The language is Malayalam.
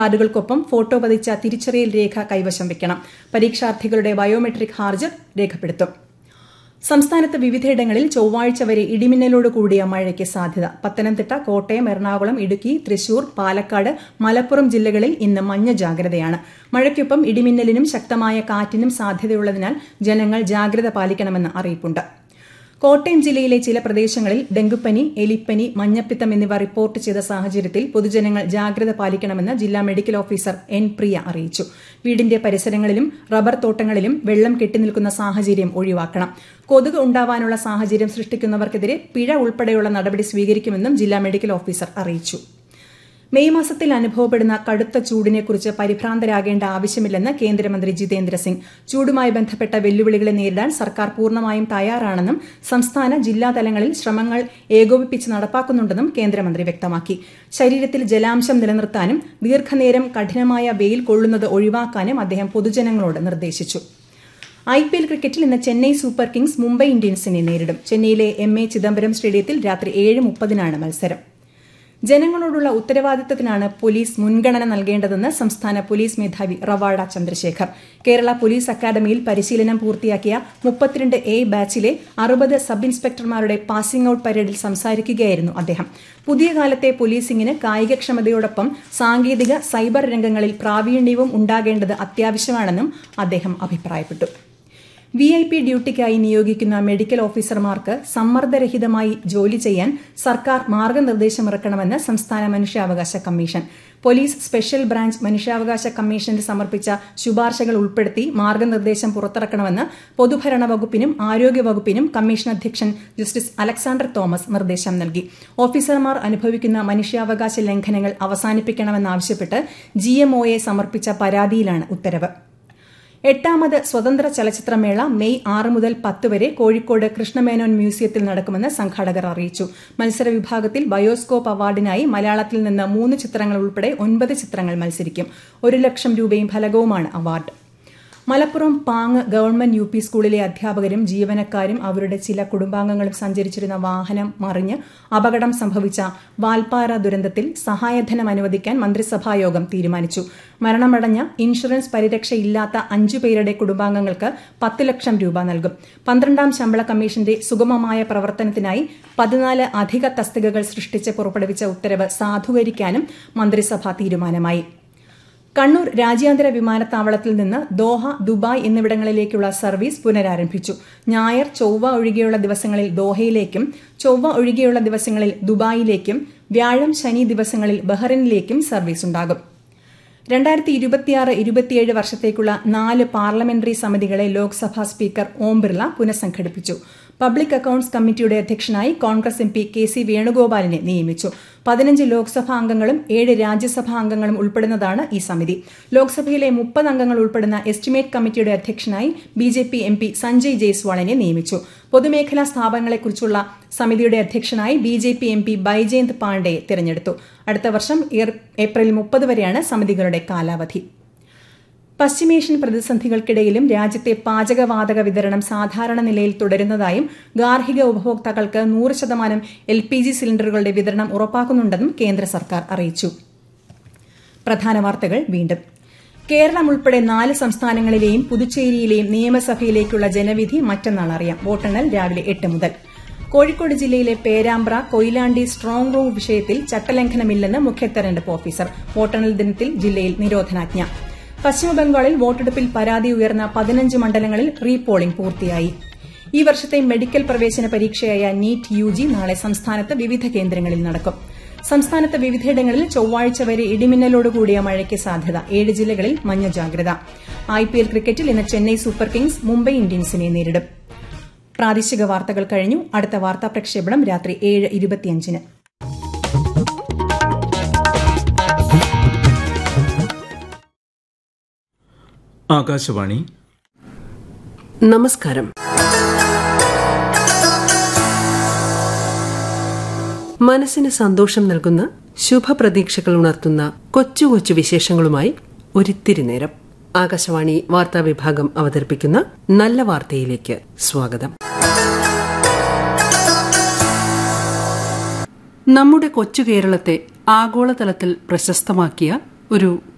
കാർഡുകൾക്കൊപ്പം ഫോട്ടോ പതിച്ച തിരിച്ചറിയൽ രേഖ കൈവശം വയ്ക്കണം. പരീക്ഷാർത്ഥികളുടെ ബയോമെട്രിക് ഹാജർ രേഖപ്പെടുത്തും. സംസ്ഥാനത്ത് വിവിധയിടങ്ങളിൽ ചൊവ്വാഴ്ച വരെ ഇടിമിന്നലോട് കൂടിയ മഴയ്ക്ക് സാധ്യത. പത്തനംതിട്ട, കോട്ടയം, എറണാകുളം, ഇടുക്കി, തൃശൂർ, പാലക്കാട്, മലപ്പുറം ജില്ലകളിൽ ഇന്ന് മഞ്ഞ ജാഗ്രതയാണ്. മഴയ്ക്കൊപ്പം ഇടിമിന്നലിനും ശക്തമായ കാറ്റിനും സാധ്യതയുള്ളതിനാൽ ജനങ്ങൾ ജാഗ്രത പാലിക്കണമെന്ന് അറിയിപ്പുണ്ട്. കോട്ടയം ജില്ലയിലെ ചില പ്രദേശങ്ങളിൽ ഡെങ്കുപ്പനി, എലിപ്പനി, മഞ്ഞപ്പിത്തം എന്നിവ റിപ്പോർട്ട് ചെയ്ത സാഹചര്യത്തിൽ പൊതുജനങ്ങൾ ജാഗ്രത പാലിക്കണമെന്ന് ജില്ലാ മെഡിക്കൽ ഓഫീസർ എൻ. പ്രിയ അറിയിച്ചു. വീടിന്റെ പരിസരങ്ങളിലും റബ്ബർ തോട്ടങ്ങളിലും വെള്ളം കെട്ടിനിൽക്കുന്ന സാഹചര്യം ഒഴിവാക്കണം. കൊതുക് ഉണ്ടാവാനുള്ള സാഹചര്യം സൃഷ്ടിക്കുന്നവർക്കെതിരെ പിഴ ഉൾപ്പെടെയുള്ള നടപടി സ്വീകരിക്കുമെന്നും ജില്ലാ മെഡിക്കൽ ഓഫീസർ അറിയിച്ചു. മെയ് മാസത്തിൽ അനുഭവപ്പെടുന്ന കടുത്ത ചൂടിനെക്കുറിച്ച് പരിഭ്രാന്തരാകേണ്ട ആവശ്യമില്ലെന്ന് കേന്ദ്രമന്ത്രി ജിതേന്ദ്ര സിംഗ്. ചൂടുമായി ബന്ധപ്പെട്ട വെല്ലുവിളികളെ നേരിടാൻ സർക്കാർ പൂർണ്ണമായും തയ്യാറാണെന്നും സംസ്ഥാന, ജില്ലാ തലങ്ങളിൽ ശ്രമങ്ങൾ ഏകോപിപ്പിച്ച് നടപ്പാക്കുന്നുണ്ടെന്നും കേന്ദ്രമന്ത്രി വ്യക്തമാക്കി. ശരീരത്തിൽ ജലാംശം നിലനിർത്താനും ദീർഘനേരം കഠിനമായ വെയിൽ കൊള്ളുന്നത് ഒഴിവാക്കാനും അദ്ദേഹം പൊതുജനങ്ങളോട് നിർദ്ദേശിച്ചു. IPL ക്രിക്കറ്റിൽ ഇന്ന് ചെന്നൈ സൂപ്പർ കിങ്സ് മുംബൈ ഇന്ത്യൻസിനെ നേരിടും. ചെന്നൈയിലെ MA ചിദംബരം സ്റ്റേഡിയത്തിൽ രാത്രി 7:30-നാണ് മത്സരം. ജനങ്ങളോടുള്ള ഉത്തരവാദിത്തത്തിനാണ് പോലീസ് മുൻഗണന നൽകേണ്ടതെന്ന് സംസ്ഥാന പോലീസ് മേധാവി റവാഡ ചന്ദ്രശേഖർ. കേരള പോലീസ് അക്കാദമിയിൽ പരിശീലനം പൂർത്തിയാക്കിയ 32A ബാച്ചിലെ 60 സബ് ഇൻസ്പെക്ടർമാരുടെ പാസിംഗ് ഔട്ട് പരേഡിൽ സംസാരിക്കുകയായിരുന്നു അദ്ദേഹം. പുതിയ കാലത്തെ പോലീസിംഗിന് കായികക്ഷമതയോടൊപ്പം സാങ്കേതിക, സൈബർ രംഗങ്ങളിൽ പ്രാവീണ്യവും ഉണ്ടാകേണ്ടത് അത്യാവശ്യമാണെന്നും അദ്ദേഹം അഭിപ്രായപ്പെട്ടു. VIP ഡ്യൂട്ടിക്കായി നിയോഗിക്കുന്ന മെഡിക്കൽ ഓഫീസർമാർക്ക് സമ്മർദ്ദരഹിതമായി ജോലി ചെയ്യാൻ സർക്കാർ മാർഗനിർദ്ദേശമിറക്കണമെന്ന് സംസ്ഥാന മനുഷ്യാവകാശ കമ്മീഷൻ. പോലീസ് സ്പെഷ്യൽ ബ്രാഞ്ച് മനുഷ്യാവകാശ കമ്മീഷന് സമർപ്പിച്ച ശുപാർശകൾ ഉൾപ്പെടുത്തി മാർഗനിർദ്ദേശം പുറത്തിറക്കണമെന്ന് പൊതുഭരണ വകുപ്പിനും ആരോഗ്യവകുപ്പിനും കമ്മീഷൻ അധ്യക്ഷൻ ജസ്റ്റിസ് അലക്സാണ്ടർ തോമസ് നിർദ്ദേശം നൽകി. ഓഫീസർമാർ അനുഭവിക്കുന്ന മനുഷ്യാവകാശ ലംഘനങ്ങൾ അവസാനിപ്പിക്കണമെന്നാവശ്യപ്പെട്ട് GMOയെ സമർപ്പിച്ച പരാതിയിലാണ് ഉത്തരവ്. 8ാമത് സ്വതന്ത്ര ചലച്ചിത്രമേള മെയ് 6 മുതൽ 10 വരെ കോഴിക്കോട് കൃഷ്ണമേനോൻ മ്യൂസിയത്തിൽ നടക്കുമെന്ന് സംഘാടകർ അറിയിച്ചു. മത്സര വിഭാഗത്തിൽ ബയോസ്കോപ്പ് അവാർഡിനായി മലയാളത്തിൽ നിന്ന് 3 ചിത്രങ്ങൾ ഉൾപ്പെടെ 9 ചിത്രങ്ങൾ മത്സരിക്കും. 1 ലക്ഷം രൂപയും ഫലകവുമാണ് അവാർഡ്. മലപ്പുറം പാങ് ഗവൺമെന്റ് UP സ്കൂളിലെ അധ്യാപകരും ജീവനക്കാരും അവരുടെ ചില കുടുംബാംഗങ്ങളും സഞ്ചരിച്ചിരുന്ന വാഹനം മറിഞ്ഞ് അപകടം സംഭവിച്ച വാൽപ്പാറ ദുരന്തത്തിൽ സഹായധനം അനുവദിക്കാൻ മന്ത്രിസഭായോഗം തീരുമാനിച്ചു. മരണമടഞ്ഞ ഇൻഷുറൻസ് പരിരക്ഷയില്ലാത്ത 5 പേരുടെ കുടുംബാംഗങ്ങൾക്ക് 10 ലക്ഷം രൂപ നൽകും. 12ാം ശമ്പള കമ്മീഷന്റെ സുഗമമായ പ്രവർത്തനത്തിനായി 14 അധിക തസ്തികകൾ സൃഷ്ടിച്ച് പുറപ്പെടുവിച്ച ഉത്തരവ് സാധൂകരിക്കാനും മന്ത്രിസഭാ തീരുമാനമായി. കണ്ണൂർ രാജ്യാന്തര വിമാനത്താവളത്തിൽ നിന്ന് ദോഹ, ദുബായ് എന്നിവിടങ്ങളിലേക്കുള്ള സർവീസ് പുനരാരംഭിച്ചു. ഞായർ, ചൊവ്വ ഒഴികെയുള്ള ദിവസങ്ങളിൽ ദോഹയിലേക്കും ചൊവ്വ ഒഴികെയുള്ള ദിവസങ്ങളിൽ ദുബായിലേക്കും വ്യാഴം, ശനി ദിവസങ്ങളിൽ ബഹ്റൈനിലേക്കും സർവീസ് ഉണ്ടാകും. 2026-27 വർഷത്തേക്കുള്ള 4 parliamentary സമിതികളെ Lok Sabha speaker Om Birla പുനഃസംഘടിപ്പിച്ചു. Public accounts കമ്മിറ്റിയുടെ അധ്യക്ഷനായി കോൺഗ്രസ് MP KC വേണുഗോപാലിനെ നിയമിച്ചു. 15 ലോക്സഭാ അംഗങ്ങളും 7 രാജ്യസഭാ അംഗങ്ങളും ഉൾപ്പെടുന്നതാണ് ഈ സമിതി. ലോക്സഭയിലെ 30 അംഗങ്ങൾ ഉൾപ്പെടുന്ന എസ്റ്റിമേറ്റ് കമ്മിറ്റിയുടെ അധ്യക്ഷനായി BJP MP സഞ്ജയ് ജയ്സ്വാളിനെ നിയമിച്ചു. പൊതുമേഖലാ സ്ഥാപനങ്ങളെക്കുറിച്ചുള്ള സമിതിയുടെ അധ്യക്ഷനായി BJP MP ബൈജയന്ത് പാണ്ഡെയെ തിരഞ്ഞെടുത്തു. അടുത്ത വർഷം ഏപ്രിൽ 30 വരെയാണ് സമിതികളുടെ കാലാവധി. പശ്ചിമേഷ്യൻ പ്രതിസന്ധികൾക്കിടയിലും രാജ്യത്തെ പാചകവാതക വിതരണം സാധാരണ നിലയിൽ തുടരുന്നതായും ഗാർഹിക ഉപഭോക്താക്കൾക്ക് 100% LPG സിലിണ്ടറുകളുടെ വിതരണം ഉറപ്പാക്കുന്നുണ്ടെന്നും കേന്ദ്ര സർക്കാർ അറിയിച്ചു. പ്രധാന വാർത്തകൾ വീണ്ടും. കേരളം ഉൾപ്പെടെ 4 സംസ്ഥാനങ്ങളിലെയും പുതുച്ചേരിയിലെയും നിയമസഭയിലേക്കുള്ള ജനവിധി മറ്റന്നാൾ അറിയാം. വോട്ടെണ്ണൽ രാവിലെ 8 മുതൽ. കോഴിക്കോട് ജില്ലയിലെ പേരാമ്പ്ര, കൊയിലാണ്ടി സ്ട്രോങ് റൂം വിഷയത്തിൽ ചട്ടലംഘനമില്ലെന്ന് മുഖ്യ തെരഞ്ഞെടുപ്പ് ഓഫീസർ. വോട്ടെണ്ണൽ ദിനത്തിൽ ജില്ലയിൽ നിരോധനാജ്ഞ. പശ്ചിമബംഗാളിൽ വോട്ടെടുപ്പിൽ പരാതി ഉയർന്ന 15 മണ്ഡലങ്ങളിൽ റീപോളിംഗ് പൂർത്തിയായി. ഈ വർഷത്തെ മെഡിക്കൽ പ്രവേശന പരീക്ഷയായ NEET UG നാളെ സംസ്ഥാനത്ത് വിവിധ കേന്ദ്രങ്ങളിൽ നടക്കും. സംസ്ഥാനത്ത് വിവിധയിടങ്ങളിൽ ചൊവ്വാഴ്ച വരെ ഇടിമിന്നലോടുകൂടിയ മഴയ്ക്ക് സാധ്യത. 7 ജില്ലകളിൽ മഞ്ഞ ജാഗ്രത. IPL ക്രിക്കറ്റിൽ ഇന്ന് ചെന്നൈ സൂപ്പർ കിങ്സ് മുംബൈ ഇന്ത്യൻസിനെ നേരിടും. പ്രാദേശിക വാർത്തകൾ കഴിഞ്ഞു. അടുത്ത വാർത്താ പ്രക്ഷേപണം രാത്രി 7:25-ന്. ആകാശവാണി. നമസ്കാരം. മനസ്സിന് സന്തോഷം നൽകുന്ന ശുഭപ്രതീക്ഷകൾ ഉണർത്തുന്ന കൊച്ചു കൊച്ചു വിശേഷങ്ങളുമായി ഒരിത്തിരി നേരം. ആകാശവാണി വാർത്താ വിഭാഗം അവതരിപ്പിക്കുന്ന നല്ല വാർത്തയിലേക്ക് സ്വാഗതം. നമ്മുടെ കൊച്ചു കേരളത്തെ ആഗോളതലത്തിൽ പ്രശസ്തമാക്കിയ ഒരു